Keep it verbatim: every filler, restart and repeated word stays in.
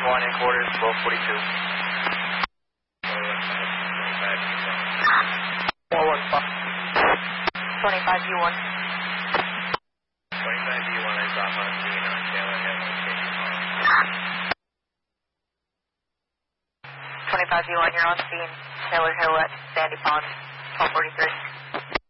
one and quarters, twelve forty-two. four one five. twenty-five U one. twenty-five U one, I drop on scene on Taylor Hill. twenty-five U one, you're on scene. Taylor Hill at Sandy Pond, twelve forty-three.